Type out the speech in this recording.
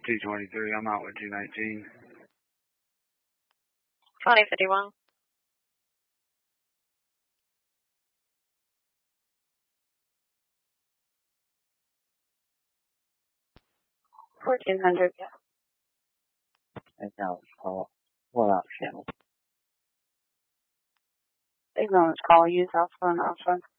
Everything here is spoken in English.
223, I'm out with 219. 2051. 1400, yeah. That's how it's called. What option? Signal is call, use alpha and alpha.